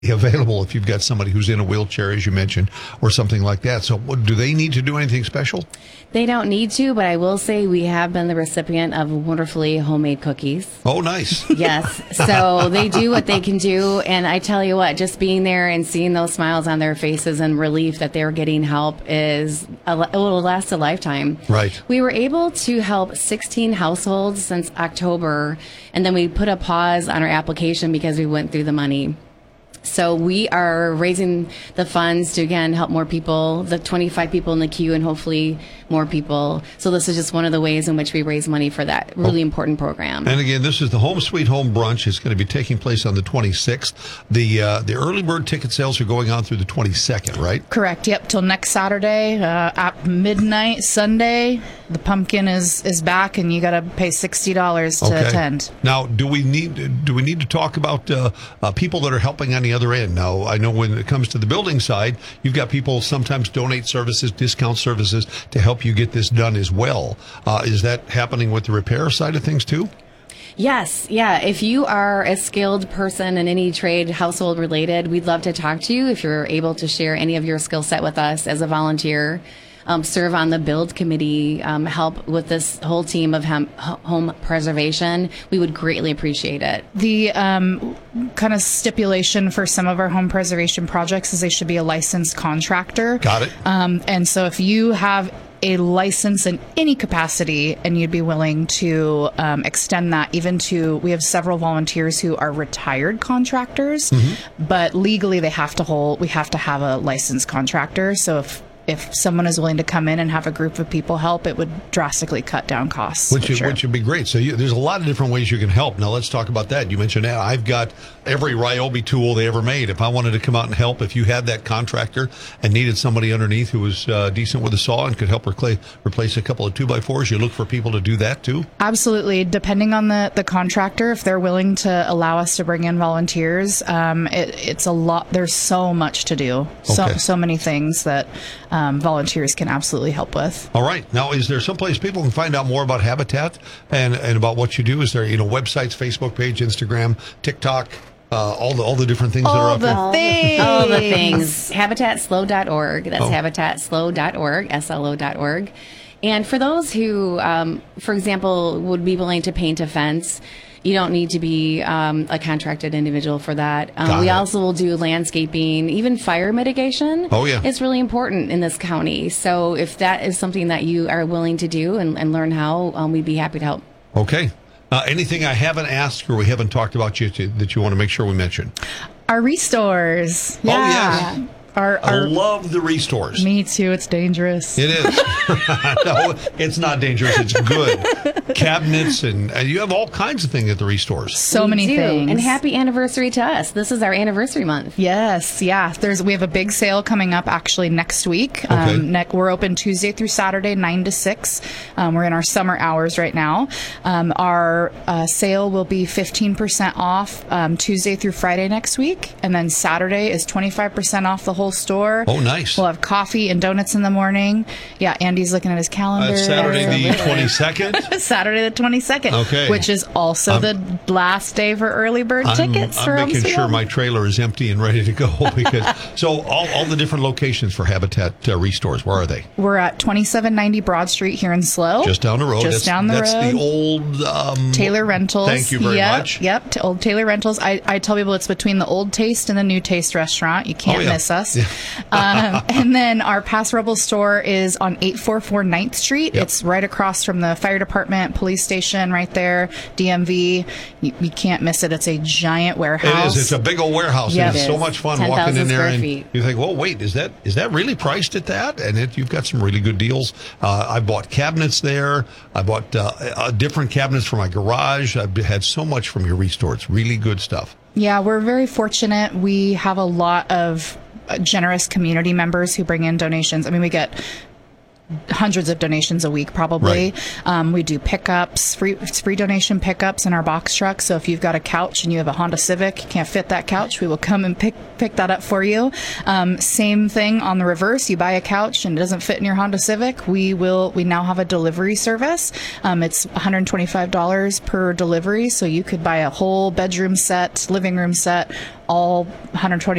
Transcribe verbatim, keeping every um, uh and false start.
available if you've got somebody who's in a wheelchair, as you mentioned, or something like that. So what, do they need to do anything special? They don't need to, but I will say we have been the recipient of wonderfully homemade cookies. Oh, nice. Yes. So they do what they can do. And I tell you what, just being there and seeing those smiles on their faces and relief that they're getting help is, a, it will last a lifetime. Right. We were able to help sixteen households since October, and then we put a pause on our application because we went through the money. So we are raising the funds to, again, help more people, the twenty-five people in the queue, and hopefully more people. So this is just one of the ways in which we raise money for that really oh. important program. And again, this is the Home Sweet Home Brunch. It's going to be taking place on the twenty-sixth. The uh, the early bird ticket sales are going on through the twenty-second, right? Correct. Yep. Till next Saturday uh, at midnight Sunday. The pumpkin is, is back, and you got to pay sixty dollars to okay. attend. Now, do we need do we need to talk about uh, uh, people that are helping on the other end? Now, I know when it comes to the building side, you've got people sometimes donate services, discount services to help you get this done as well. Uh, is that happening with the repair side of things too? Yes. Yeah. If you are a skilled person in any trade, household related, we'd love to talk to you if you're able to share any of your skill set with us as a volunteer. Um, serve on the build committee, um, help with this whole team of hem- home preservation, we would greatly appreciate it. The um, kind of stipulation for some of our home preservation projects is they should be a licensed contractor. Got it. Um, and so if you have a license in any capacity and you'd be willing to um, extend that even to, we have several volunteers who are retired contractors, mm-hmm. but legally they have to hold, we have to have a licensed contractor. So if If someone is willing to come in and have a group of people help, it would drastically cut down costs. Which, sure. which would be great. So you, there's a lot of different ways you can help. Now let's talk about that. You mentioned now I've got every Ryobi tool they ever made. If I wanted to come out and help, if you had that contractor and needed somebody underneath who was uh, decent with a saw and could help recla- replace a couple of two by fours, you look for people to do that too? Absolutely. Depending on the, the contractor, if they're willing to allow us to bring in volunteers, um, it, it's a lot. There's so much to do. So, okay. so many things that um, volunteers can absolutely help with. All right. Now, is there someplace people can find out more about Habitat and, and about what you do? Is there, you know, websites, Facebook page, Instagram, TikTok, uh, all the all the different things all that are out the there? Things. All the things. habitat slow dot org. That's oh. habitat slow dot org, S L O dot org. And for those who, um, for example, would be willing to paint a fence, you don't need to be um, a contracted individual for that. Um, we it. also will do landscaping, even fire mitigation. Oh, yeah. It's really important in this county. So if that is something that you are willing to do and, and learn how, um, we'd be happy to help. Okay. Uh, anything I haven't asked or we haven't talked about you to, that you want to make sure we mention? Our restores. Yeah. Oh, yes. Yeah. Our, our, I love the restores. Me too. It's dangerous. It is. No, it's not dangerous. It's good. Cabinets and, and you have all kinds of things at the restores. So we many do. things. And happy anniversary to us. This is our anniversary month. Yes. Yeah. There's we have a big sale coming up actually next week. Okay. Um, ne- we're open Tuesday through Saturday, nine to six. Um, we're in our summer hours right now. Um, our uh, sale will be fifteen percent off um, Tuesday through Friday next week, and then Saturday is twenty-five percent off the whole store. Oh, nice. We'll have coffee and donuts in the morning. Yeah, Andy's looking at his calendar. Uh, Saturday the twenty-second? Saturday the twenty-second. Okay. Which is also I'm, the last day for early bird I'm, tickets. I'm for making Home sure my trailer is empty and ready to go. because So all, all the different locations for Habitat uh, Restores, where are they? We're at twenty-seven ninety Broad Street here in SLO. Just down the road. Just that's, down the that's road. That's the old... Um, Taylor Rentals. Thank you very yep, much. Yep, to old Taylor Rentals. I, I tell people it's between the Old Taste and the New Taste restaurant. You can't oh, yeah. miss us. Yeah. um, and then our Paso Robles store is on eight forty-four ninth Street. Yep. It's right across from the fire department, police station right there, D M V. You, you can't miss it. It's a giant warehouse. It is. It's a big old warehouse. Yep. And it's It so is. much fun ten walking in there. square And feet. you think, well, wait, is that is that really priced at that? And it, you've got some really good deals. Uh, I bought cabinets there. I bought uh, uh, different cabinets for my garage. I've had so much from your restore. It's really good stuff. Yeah, we're very fortunate. We have a lot of generous community members who bring in donations. I mean, we get hundreds of donations a week, probably. Right. Um, we do pickups, free free donation pickups in our box truck. So if you've got a couch and you have a Honda Civic, you can't fit that couch, we will come and pick pick that up for you. Um, same thing on the reverse. You buy a couch and it doesn't fit in your Honda Civic, we will. We now have a delivery service. Um, it's one hundred twenty-five dollars per delivery, so you could buy a whole bedroom set, living room set, all one hundred twenty.